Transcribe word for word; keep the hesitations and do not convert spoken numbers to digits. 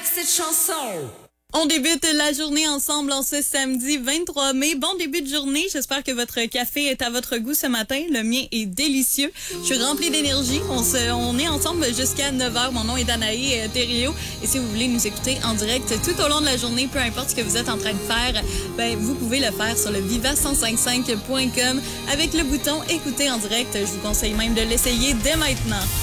cette chanson. On débute la journée ensemble en ce samedi vingt-trois mai. Bon début de journée. J'espère que votre café est à votre goût ce matin. Le mien est délicieux. Je suis remplie d'énergie. On, se, on est ensemble jusqu'à neuf heures. Mon nom est Danae Thériault. Et si vous voulez nous écouter en direct tout au long de la journée, peu importe ce que vous êtes en train de faire, ben, vous pouvez le faire sur le viva cent cinquante-cinq point com avec le bouton écouter en direct. Je vous conseille même de l'essayer dès maintenant.